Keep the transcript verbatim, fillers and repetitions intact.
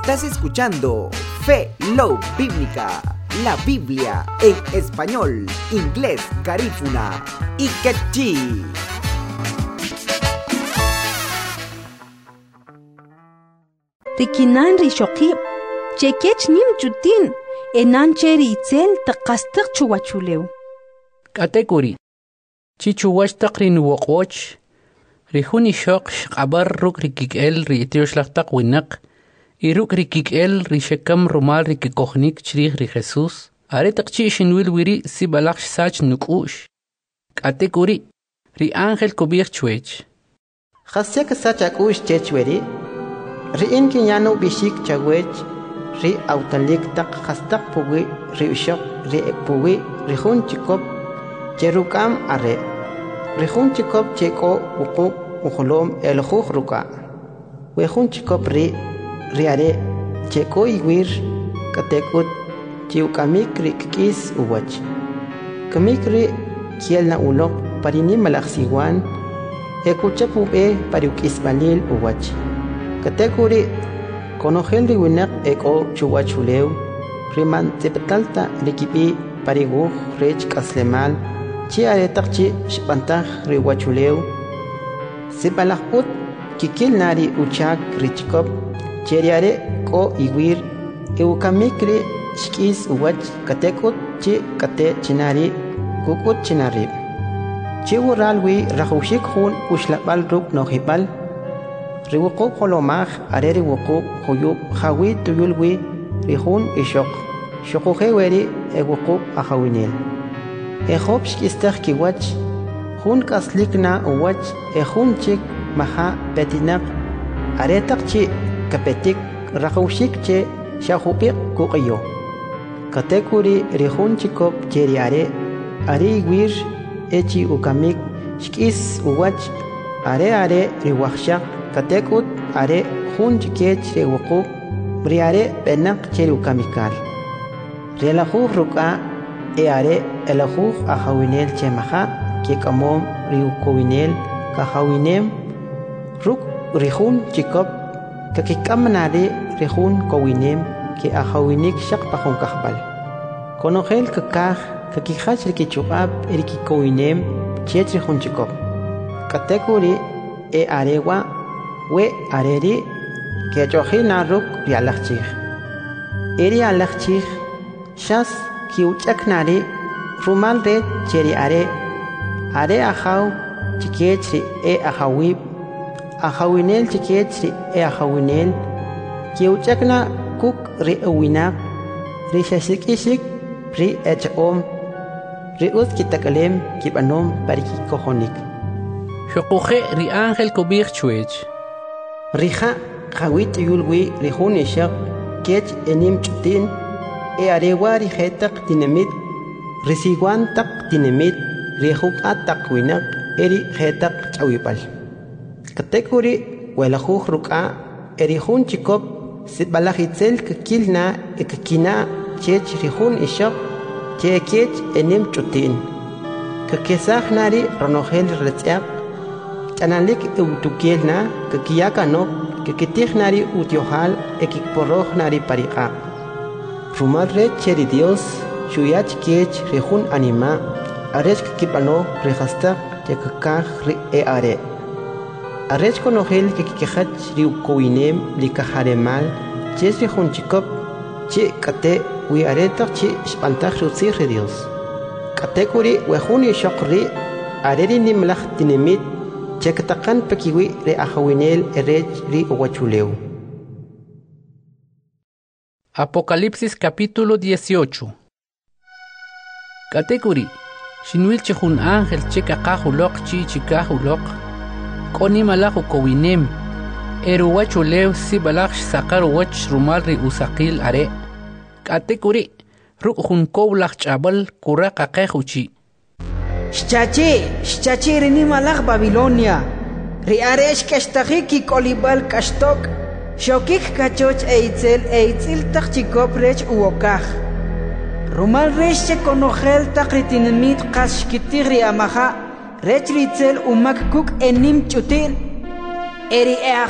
Estás escuchando Fe Love Bíblica, la Biblia en español, inglés, garífuna y quechí. Tikinan rishokib, chekech nim chutin, enan cheri itzel taqastak chuwachuleu. Katekuri, chichuwach taqrin woqwoch, rihuni shok shqabar ruk rikik-el riitioshlastak winak, iruk rikik-el rishekam rumal rikikohnik chrih ri Jesús, aretak chi shinwil wiri si balak sach nukush. Katekuri, ri ángel kobir chuech. Khasyak sach akush chechweri, ri inki yanu bishik chawech, ri autalik tak khastak puwi, ri ushok, ri puwi, ri hun chikop, cherukam are, ri hun chikop cheko uku uholom el huj ruka, we hun chikop ri, ri are, cheko iwir, katekut, chiukamik ri kikis uwach. Kamik ri kiel na ulok parini malaksiwan, ekuchapu e pariukis balil uwach. Katekuri, konogel ri winak eko chuwachuleu, riman tepetalta rikipi pariguj rech kaslemal, chi aretak chi shpantaj riwachuleu, sipalakput kikil nari uchak richkop, cheriare ko iwir, eukamikri shkis uwach katekut chi kate chinari, kukut chinarib. Chi wuralwi rahushik hun ushlapal ruk nohipal, riwuqub holomaj are riwuqub huyub hawi tuyulwi rihun ishok, shokuhe weri ewuqub ahawinel. Ejob shkistaj kiwach, hun kaslikna uwach ehun chik maha petinak, aretak chi kapetik rahushik che shahupik kuqiyo. Katekuri rihun chikop cheriare, are iwir echi ukamik shkis uwach, are are riwakshak, katekut are hun chikech rewuqub, briare benak cherukamikal. Relajuj ruka e are elajuj ahawinel chemaha, kekamom riukowinel kahawinem, ruk rihun chikop, kakikamanare rihun kowinem, ke ahawinik shak pahon kahbal. Konogel kakaj, kakihach rikichubab erikikowinem, chech rihun chikop. Katekuri e arewa, we areri, ke johina ruk rialachich. Eri alachich, shas kiuchaknari, rumal re cheri are, are ahaw, chikechri e ahawib, ahawinel chikechri e ahawinel, kiuchakna kuk ri uwinak, ri shashikishik, ri echom, ri uz kitakalem kibanom parikikohonik. Shokuhe ri ángel kobir chuech. Rija hawit yulwi rihun ishak, kech enim chutin, e arewa rijetak dinamit, risiguan tak dinamit, rihuk atak winak, eri jetak chawipal. Katekuri welajuj ruka, erihun chikop, sitbalajitzel kakilna ekakina chech rihun ishak, che kech enim chutin. Kakesaj nari ronogel retziak, chanalik eutukielna, kakiyakanok, kakitij nari utiohal, ekikporroj nari parika. Rumal re cheri Dios, shuyach kech rihun anima, arech kakipano rihastak, yakakaj ri e are. Arech konogel kakikejach riukowinem likajaremal, ches rihun chikop, chi kate wi aretak chi shpantaj rutzir re Dios. Katekuri wehun yishok ri, areri nimlaj dinamit, chekatakan pekiwi re ahawinel erech ri uwachuleu. Apocalipsis capítulo dieciocho. Katekuri, shinwil chehun ángel chekakahulok chi chikahulok, koni malaku kowinem, eruwachuleu si balak sakar wach rumal ri usakil are. Katekuri, ruk hun kowlak chabal kurak akehuchi. Shchachi, shchachi rini malak Babilonia, ri aresh kashtaki kolibal kashtok, shokik kachoch eitzel eitzil tak chikop rech uokaj. Rumal resh che konogel tak ritinmit kashkitig ri amaha, rech ritzel umak kuk enim chutil, eri